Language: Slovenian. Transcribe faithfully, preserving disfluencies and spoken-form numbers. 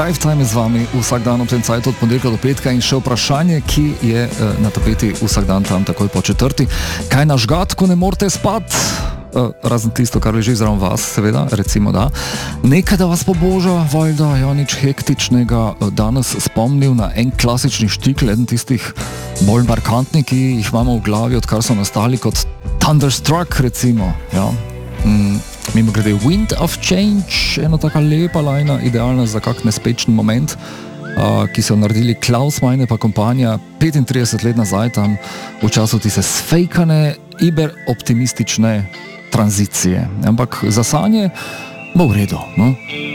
Drive Time je z vami vsak dan ob tem cajtu od ponedeljka do petka in še vprašanje, ki je uh, na tapeti vsak dan tam takoj po četrti. Kaj naš gad, ko ne morete spati? Uh, razen tisto, kar leži zraven vas, seveda, recimo da. Nekaj, da vas poboža, valjda, ja, nič hektičnega, danes spomnil na en klasični štikl, eden tistih bolj markantnih, ki jih imamo v glavi, odkar so nastali kot Thunderstruck, recimo, ja. Mm. Mimo grede Wind of Change, ena taka lepa lajna, idealna za kak nespečen moment, uh, ki so naredili Klaus Meine pa kompanja petintrideset let nazaj tam v času tise sfejkane, iberoptimistične tranzicije. Ampak za sanje bo v redu, no?